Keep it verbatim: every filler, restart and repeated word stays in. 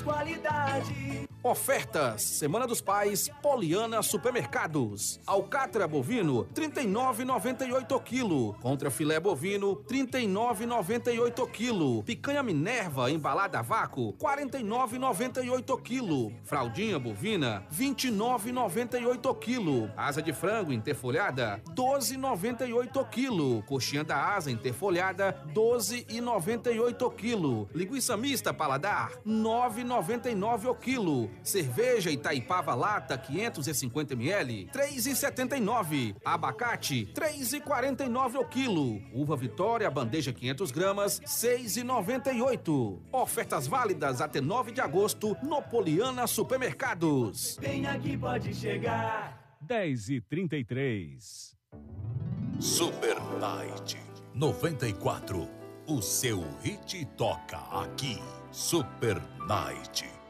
qualidade. Ofertas, Semana dos Pais, Poliana Supermercados. Alcatra bovino, trinta e nove reais e noventa e oito centavos o quilo. Contra filé bovino, trinta e nove reais e noventa e oito centavos o quilo. Picanha Minerva embalada a vácuo, quarenta e nove reais e noventa e oito centavos o quilo. Fraldinha bovina, vinte e nove reais e noventa e oito centavos o quilo. Asa de frango interfolhada, doze reais e noventa e oito centavos o quilo. Coxinha da asa interfolhada, doze reais e noventa e oito centavos o quilo. Linguiça mista paladar, nove reais e noventa e nove centavos o quilo. Cerveja Itaipava lata quinhentos e cinquenta mililitros, três reais e setenta e nove centavos. Abacate, três reais e quarenta e nove centavos o quilo. Uva Vitória bandeja quinhentas gramas, seis reais e noventa e oito centavos. Ofertas válidas até nove de agosto no Poliana Supermercados. Vem aqui, pode chegar. dez e trinta e três. Super Night noventa e quatro. O seu hit toca aqui. Super Night.